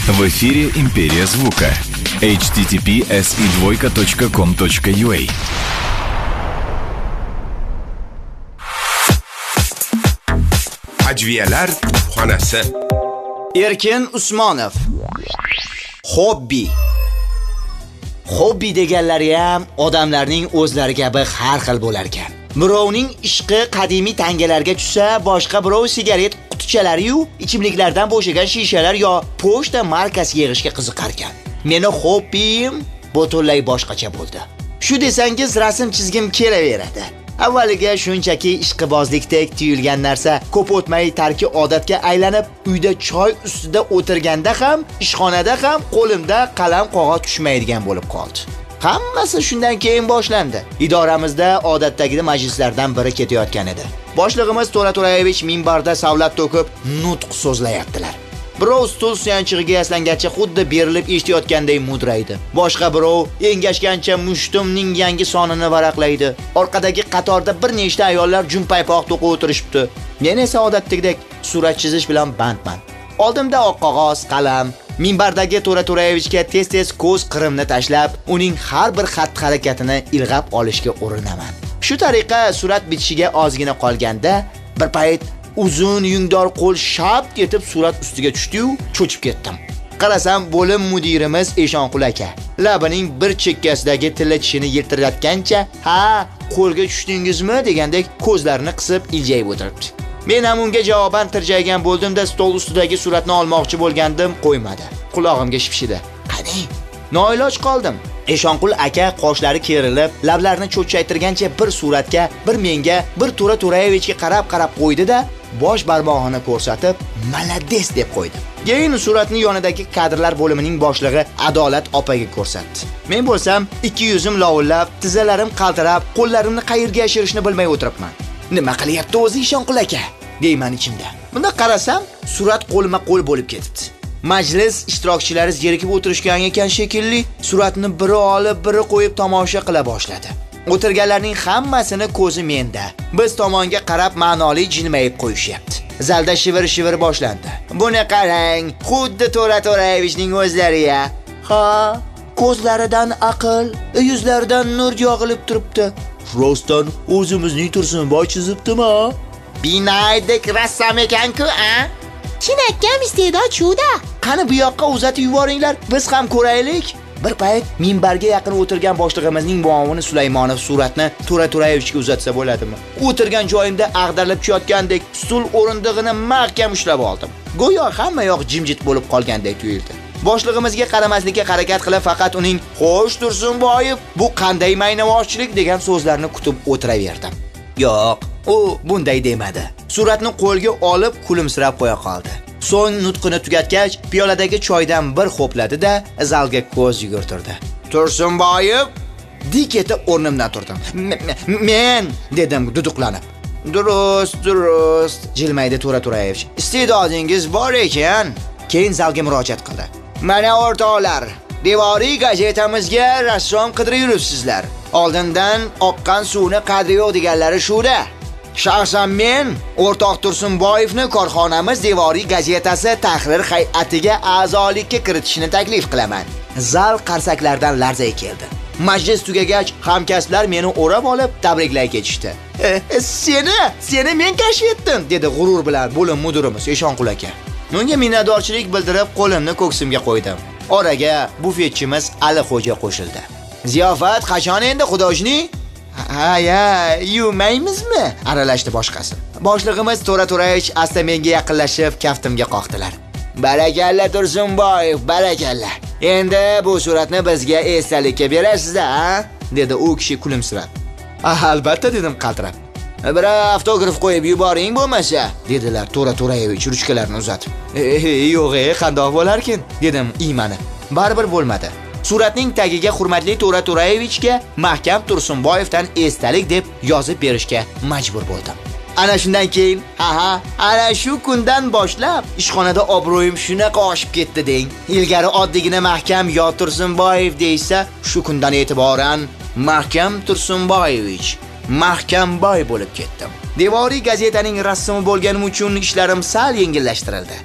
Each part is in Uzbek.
В эфире «Империя звука». https://com.ua. Ajviyalar xonasi. Erkin Usmonov. Hobbi. Hobbi deganlari ham odamlarning o'zlari kabi har xil bo'lar ekan. Birovning ishqi qadimiy tangalarga tushsa, boshqa birov sigaret qutichalari-yu, ichimliklardan bo'shagan shishalar yo pochta markasi yig'ishga qiziqar ekan. Meni hobbim butunlay boshqacha bo'ldi. Shu desangiz, rasm chizgim kelaveradi. Avvaliga shunchaki ishqibozlikdek tuyulgan narsa ko'p o'tmay tarki odatga aylanib, uyda choy ustida o'tirganda ham, ishxonada ham qo'limda qalam qog'oz tushmaydigan bo'lib qoldi. Hammasi shundan keyin boshlandi. Idoramizda odatdagi majlislardan biri ketayotgan edi. Boshlig'imiz To'ra To'rayevich minbarda savlat to'kib nutq so'zlayaptilar. Birov stul suyanchig'iga yaslangancha xuddi berilib eshitayotganday mudraydi. Boshqa birov engashgancha mushtumning yangi sonini varaqlaydi. Orqadagi qatorda bir nechta ayollar jumpaypoq to'qib o'tirishibdi. Men esa odatdagidek surat chizish bilan bandman. Oldimda oq qog'oz, qalam. Minbardagi To'ra To'rayevichga tez-tez ko'z qirimni tashlab, uning har bir xatti-harakatini ilg'ab olishga urinaman. Shu tariqa surat bitishiga ozgina qolganda, bir payt uzun yungdor qo'l shap etib surat ustiga tushdi-yu, cho'chib ketdim. Qarasam, bo'lim mudirimiz Eshonqul aka labining bir chekkasidagi tilla tishini yirtiratgancha, "Ha, qo'lga tushdingizmi?" degandek ko'zlarini qisib iljayib o'tiribdi. Men ham unga javoban tirjaygan bo'ldim-da, stol ustidagi suratni olmoqchi bo'lgandim, qo'ymadi. Qulog'imga shipshidi. "Qani?" Noiloj qoldim. Eshonqul aka qoshlari kerilib, lablarini cho'chchaytirgancha bir suratga, bir menga, bir To'ra To'rayevichga qarab qo'ydi-da, bosh barmog'ini ko'rsatib, "Malades" deb qo'ydi. Keyin suratni yonidagi kadrlar bo'limining boshlig'i Adolat opaga ko'rsatdi. Men bo'lsam, ikki yuzim lovullab, tizzalarim qaltirab, qo'llarimni qayerga yashirishni bilmay o'tiribman. "Nima qilyapti o'zi Eshonqul aka?" deyman ichimda. Bunda qarasam, surat qo'lma-qo'l bo'lib ketibdi. Majlis ishtirokchilari zerikib o'tirishgan ekan shekilli, suratni biri olib, biri qo'yib tomosha qila boshladi. O'tirganlarning hammasini ko'zi menda. Biz tomonga qarab ma'noli jilmayib qo'yishyapti. Zalda shivir-shivir boshlandi. "Buni qarang, xuddi To'ra To'rayevichning o'zlari-ya." Ha, ko'zlaridan aql, yuzlaridan nur yog'ilib turibdi. Rostdan o'zimizning Tursunboy chizibdimi? Binoydek rassam ekan-ku, a? Chinakam iste'dod shu-da. Qani bu yoqqa uzatib yuboringlar, biz ham ko'raylik. Bir payt minbarga yaqin o'tirgan boshlig'imizning muovini Sulaymonov suratni To'ra To'rayevichga uzatsa bo'ladimi? O'tirgan joyimda ag'darilib tushayotgandek stul o'rindig'ini mahkam ushlab oldim. Go'yo hamma yoq jimjit bo'lib qolgandek tuyuldi. Boshlig'imizga qaramaslikka harakat qilib, faqat uning "Xo'sh Tursunboyev, bu qanday maynavozchilik" degan so'zlarini kutib o'tiraverdim. Yo'q, u bunday demadi. Suratni qo'lga olib kulimsirab qo'ya qoldi. So'ng nutqini tugatgach, piyoladagi choydan bir xo'pladi-da, zalga ko'z yugurtirdi. "Tursunboyev!" dik etib o'rnimdan turdim. Men dedim duduqlanib. Durust, jilmaydi To'ra To'rayevich. "Iste'dodingiz bor ekan." Keyin zalga murojaat qildi. "Mana o'rtoqlar, devoriy gazetamizga rassom qidirib yuribsizlar. Oldindan oqqan suvni qadri yo'q deganlari shu-da. Shaxsan men o'rtoq Tursunboyevni korxonamiz devoriy gazetasi tahrir hay'atiga a'zolikka kiritishni taklif qilaman." Zal qarsaklardan larzaga keldi. Majlis tugagach, hamkasblar meni o'rab olib, tabriklay ketishdi. Seni men kashf etdim" dedi g'urur bilan bo'lim mudirimiz Eshonqul aka. Unga minnatdorchilik bildirib, qo'limni ko'ksimga qo'ydim. Oraga bufetchimiz Ali Xo'ja qo'shildi. "Ziyofat qachon endi Xudoshni?" "Ha, yumaymizmi?" aralashdi boshqasi. Boshlig'imiz To'ra To'rayevich asta menga yaqinlashib, kaftimga qoqdilar. "Barakalla Tursunboyev, barakalla. Endi bu suratni bizga esdalikka berasiz-a?" dedi u kishi kulimsirab. "Albatta" dedim qaltirab. "Bir avtograf qo'yib yuboring bo'lmasa", dedilar To'ra To'rayevich ruchkalarini uzatib. "Yo'q, qandoq bo'larkin?" dedim iymanib. Baribir bo'lmadi. Suratning tagiga "Hurmatli To'ra To'rayevichga mahkam Tursunboyevdan esdalik" deb yozib berishga majbur bo'ldim. Ana shundan keyin, ana shu kundan boshlab ishxonada obro'yim shunaqa oshib ketdi deng. Ilgari oddiygina mahkam yo Tursunboyev deysa, shu kundan e'tiboran mahkam Tursunboyevich, mahkamboy bo'lib ketdim. Devoriy gazetaning rassomi bo'lganim uchun ishlarim sal yengillashtirildi.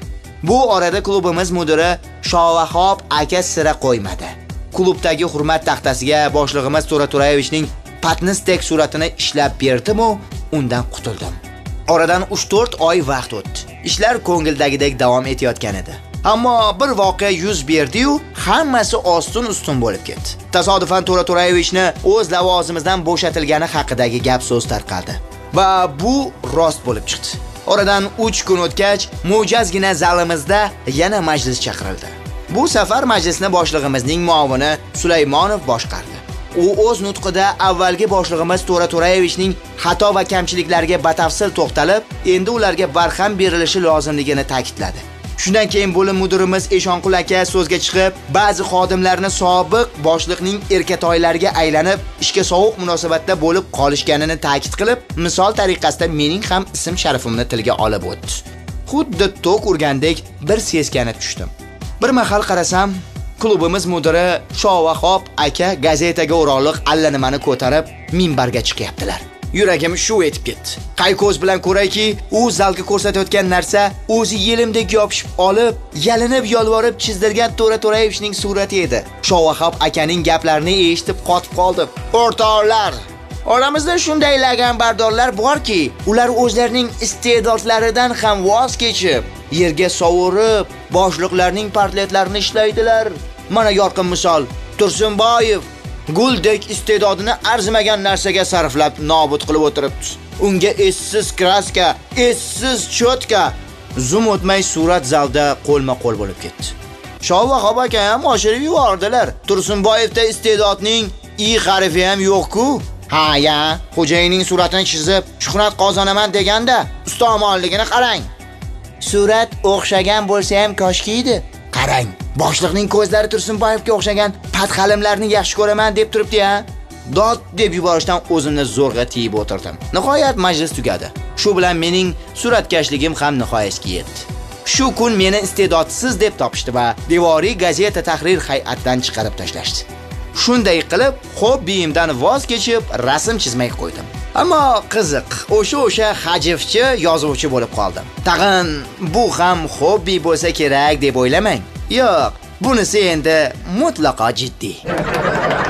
Bu orada klubimiz mudiri Shovaxob aka sira qo'ymadi. Klubdagi hurmat taxtasiga boshlig'imiz To'rato'rayevichning patnisdek suratini ishlab berdim-u, undan qutuldim. Oradan 3-4 oy vaqt o'tdi. Ishlar ko'ngildagidek davom etayotgan edi. Ammo bir voqea yuz berdi-yu, hammasi ostin-ustun bo'lib ketdi. Tasodifan To'rato'rayevichni o'z lavozimidan bo'shatilgani haqidagi gap so'z tarqaldi. Va bu rost bo'lib chiqdi. Oradan 3 kun o'tgach, mo'jazgina zalimizda yana majlis chaqirildi. Bu safar majlisni boshlig'imizning muavini Sulaymonov boshqardi. U o'z nutqida avvalgi boshlig'imiz To'rato'rayevichning xato va kamchiliklariga batafsil to'xtalib, endi ularga barham berilishi lozimligini ta'kidladi. Shundan keyin bo'lim mudirimiz Eshonqul aka so'zga chiqib, ba'zi xodimlarni sobiq boshliqning erkatoylariga aylanib, ishga sovuq munosabatda bo'lib qolishganini ta'kid qilib, misol tariqasida mening ham ism sharifimni tilga olib o'tdi. Xuddi tok urgandek bir seskanib tushdim. Bir mahal qarasam, klubimiz mudiri Shovaxob aka gazetaga o'rog'liq allanimani ko'tarib minbarga chiqyaptilar. Yuragim shuv etib ketdi. Qay ko'z bilan ko'rayki, u zalga ko'rsatayotgan narsa o'zi yelimdek yopishib olib, yalinib yolvorib chizdirgan To'rato'rayevichning surati edi. Shovaxob akaning gaplarini eshitib qotib qoldim. O'rtoqlar, oramizda shunday laganbardorlar borki, ular o'zlarining iste'dodlaridan ham voz kechib, yerga sovurib, boshliqlarning portretlarini ishlaydilar. Mana yorqin misol Tursunboyev guldek iste'dodini arzimagan narsaga sarflab nobud qilib o'tiribdi. Unga essiz kraska, essiz cho'tka, zum o'tmay surat zalda qo'lma-qo'l bo'lib ketdi. Shovaxob aka ham oshirib yubordilar. Tursunboyevda iste'dodning i harfi ham yo'q-ku. Ha ya, xo'jayinning suratini chizib, shuhrat qozonaman deganda, ustomonligini qarang. Surat o'xshagan bo'lsa ham koshki edi. Qarang, boshliqning ko'zlari Tursunboyevga o'xshagan patxalimlarni yaxshi ko'raman deb turibdi-ya. Dod deb yuborishdan o'zimni zo'rg'a tiyib o'tirdim. Nihoyat majlis tugadi. Shu bilan mening suratkashligim ham nihoyasiga yetdi. Shu kun meni iste'dodsiz deb topishdi va devoriy gazeta tahrir hay'atidan chiqarib tashlashdi. Shunday qilib, hobbiyimdan voz kechib, rasm chizmay qo'ydim. Ammo qiziq, o'sha hajivchi yozuvchi bo'lib qoldim. Tag'in bu ham hobbi bo'lsa kerak deb o'ylamang. Yo'q, bunisi endi mutlaqo jiddiy.